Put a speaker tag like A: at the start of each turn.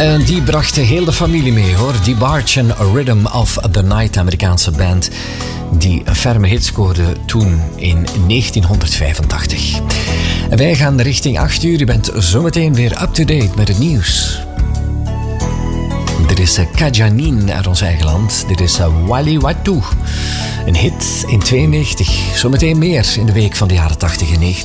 A: En die bracht heel de familie mee, hoor. Die Barge en Rhythm of the Night, Amerikaanse band, die een ferme hit scoorde toen in 1985. En wij gaan richting 8 uur. Je bent zometeen weer up-to-date met het nieuws. Dit is Kajanin uit ons eigen land. Dit is Wali Watu. Een hit in 92. Zometeen meer in de week van de jaren 80 en 90.